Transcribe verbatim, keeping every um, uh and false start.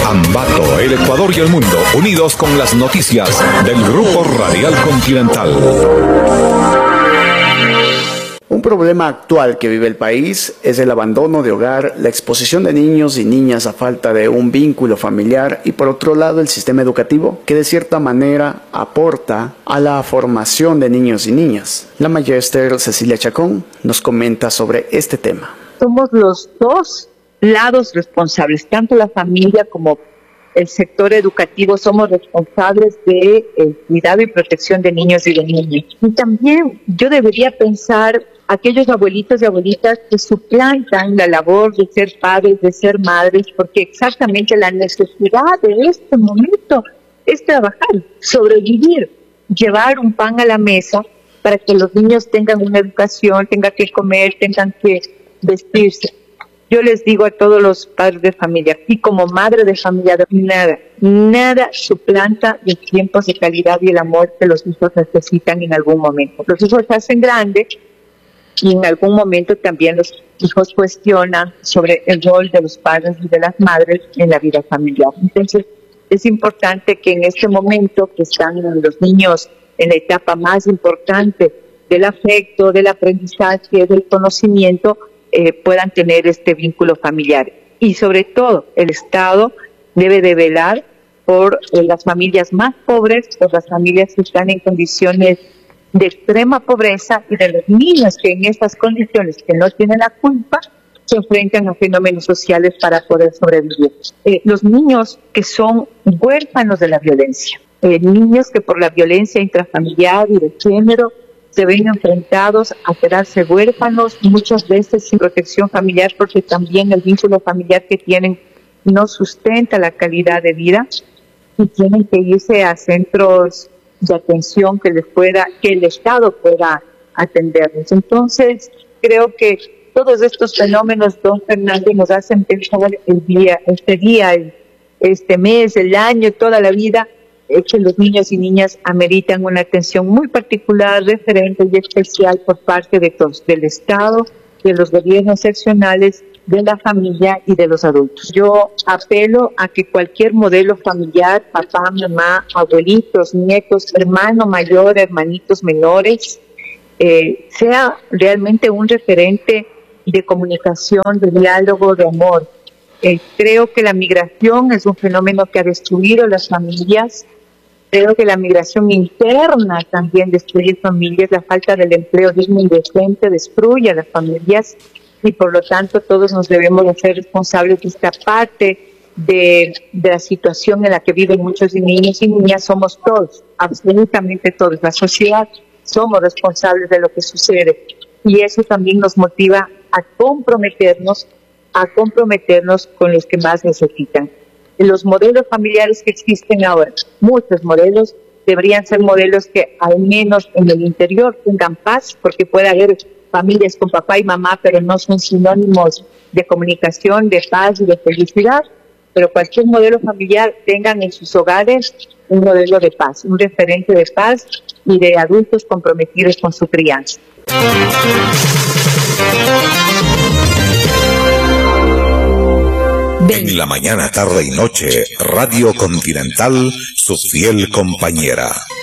Ambato, el Ecuador y el mundo, unidos con las noticias del Grupo Radial Continental. Un problema actual que vive el país es el abandono de hogar, la exposición de niños y niñas a falta de un vínculo familiar y por otro lado el sistema educativo que de cierta manera aporta a la formación de niños y niñas. La magíster Cecilia Chacón nos comenta sobre este tema. Somos los dos lados responsables, tanto la familia como el sector educativo somos responsables de el cuidado y protección de niños y de niñas. Y también yo debería pensar aquellos abuelitos y abuelitas que suplantan la labor de ser padres, de ser madres, porque exactamente la necesidad de este momento es trabajar, sobrevivir, llevar un pan a la mesa para que los niños tengan una educación, tengan que comer, tengan que vestirse. Yo les digo a todos los padres de familia, y como madre de familia, nada, nada suplanta los tiempos de calidad y el amor que los hijos necesitan en algún momento. Los hijos se hacen grandes y en algún momento también los hijos cuestionan sobre el rol de los padres y de las madres en la vida familiar. Entonces, es importante que en este momento que están los niños en la etapa más importante del afecto, del aprendizaje, del conocimiento, Eh, puedan tener este vínculo familiar. Y sobre todo, el Estado debe de velar por eh, las familias más pobres, por las familias que están en condiciones de extrema pobreza y de los niños que en estas condiciones, que no tienen la culpa, se enfrentan a fenómenos sociales para poder sobrevivir. Eh, los niños que son huérfanos de la violencia, eh, niños que por la violencia intrafamiliar y de género se ven enfrentados a quedarse huérfanos, muchas veces sin protección familiar, porque también el vínculo familiar que tienen no sustenta la calidad de vida y tienen que irse a centros de atención que les pueda, que el Estado pueda atenderlos. Entonces, creo que todos estos fenómenos, don Fernando, nos hacen pensar el día, este día, el, este mes, el año, toda la vida, que los niños y niñas ameritan una atención muy particular, referente y especial por parte de todos, del Estado, de los gobiernos seccionales, de la familia y de los adultos. Yo apelo a que cualquier modelo familiar, papá, mamá, abuelitos, nietos, hermano mayor, hermanitos menores, eh, sea realmente un referente de comunicación, de diálogo, de amor. Eh, creo que la migración es un fenómeno que ha destruido las familias. Creo que la migración interna también destruye familias, la falta del empleo digno y decente destruye a las familias y por lo tanto todos nos debemos hacer responsables de esta parte de, de la situación en la que viven muchos niños y niñas. Somos todos, absolutamente todos, la sociedad, somos responsables de lo que sucede y eso también nos motiva a comprometernos, a comprometernos con los que más necesitan. Los modelos familiares que existen ahora, muchos modelos, deberían ser modelos que al menos en el interior tengan paz, porque puede haber familias con papá y mamá, pero no son sinónimos de comunicación, de paz y de felicidad, pero cualquier modelo familiar tengan en sus hogares un modelo de paz, un referente de paz y de adultos comprometidos con su crianza. En la mañana, tarde y noche, Radio Continental, su fiel compañera.